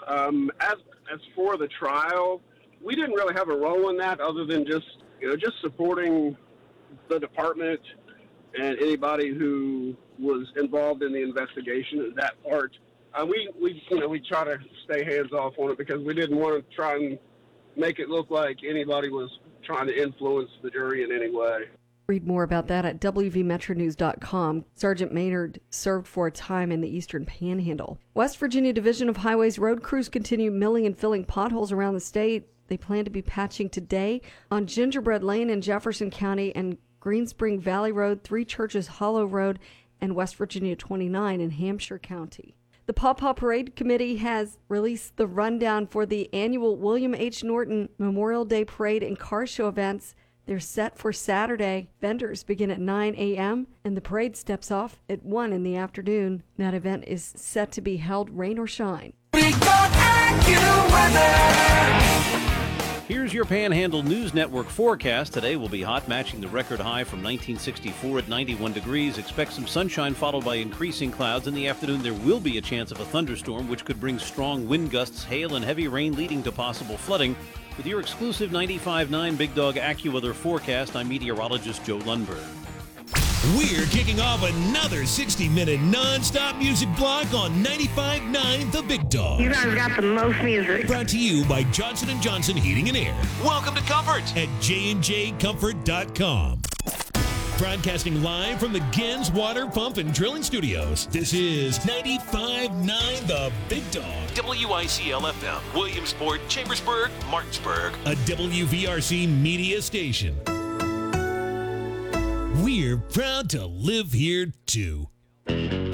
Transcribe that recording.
As for the trial, we didn't really have a role in that other than just supporting the department and anybody who was involved in the investigation of that part. We try to stay hands off on it because we didn't want to try and make it look like anybody was trying to influence the jury in any way. Read more about that at WVMetroNews.com. Sergeant Maynard served for a time in the Eastern Panhandle. West Virginia Division of Highways road crews continue milling and filling potholes around the state. They plan to be patching today on Gingerbread Lane in Jefferson County and Green Spring Valley Road, Three Churches Hollow Road, and West Virginia 29 in Hampshire County. The Paw Paw Parade Committee has released the rundown for the annual William H. Norton Memorial Day Parade and Car Show events. They're set for Saturday. Vendors begin at 9 a.m. and the parade steps off at 1 in the afternoon. That event is set to be held rain or shine. We got AccuWeather. Here's your Panhandle News Network forecast. Today will be hot, matching the record high from 1964 at 91 degrees. Expect some sunshine followed by increasing clouds. In the afternoon, there will be a chance of a thunderstorm, which could bring strong wind gusts, hail, and heavy rain, leading to possible flooding. With your exclusive 95.9 Big Dog AccuWeather forecast, I'm meteorologist Joe Lundberg. We're kicking off another 60-minute non-stop music block on 95.9 The Big Dog. You guys got the most music. Brought to you by Johnson & Johnson Heating and Air. Welcome to Comfort at jnjcomfort.com. Broadcasting live from the Gens Water Pump and Drilling Studios. This is 95.9 The Big Dog. WICL-FM, Williamsport, Chambersburg, Martinsburg. A WVRC media station. We're proud to live here, too.